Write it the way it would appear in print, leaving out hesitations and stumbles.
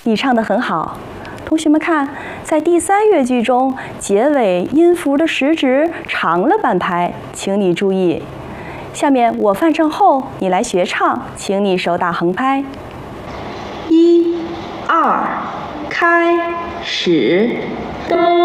你唱得很好。同学们看，在第3乐句中，结尾音符的食指长了半拍，请你注意。下面我范正后，你来学唱，请你手打横拍。1、2，开始，哆。